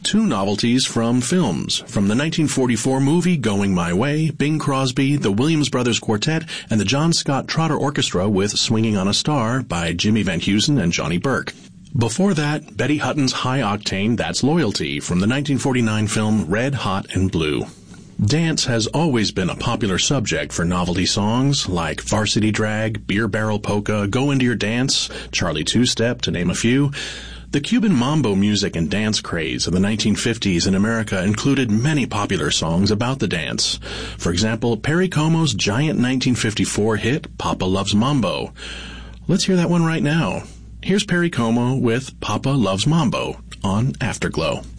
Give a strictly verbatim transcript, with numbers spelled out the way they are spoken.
two novelties from films. From the nineteen forty-four movie Going My Way, Bing Crosby, the Williams Brothers Quartet, and the John Scott Trotter Orchestra with Swinging on a Star by Jimmy Van Heusen and Johnny Burke. Before that, Betty Hutton's High Octane, That's Loyalty, from the nineteen forty-nine film Red, Hot, and Blue. Dance has always been a popular subject for novelty songs like Varsity Drag, Beer Barrel Polka, Go Into Your Dance, Charlie Two-Step, to name a few. The Cuban mambo music and dance craze of the nineteen fifties in America included many popular songs about the dance. For example, Perry Como's giant nineteen fifty-four hit, Papa Loves Mambo. Let's hear that one right now. Here's Perry Como with Papa Loves Mambo on Afterglow.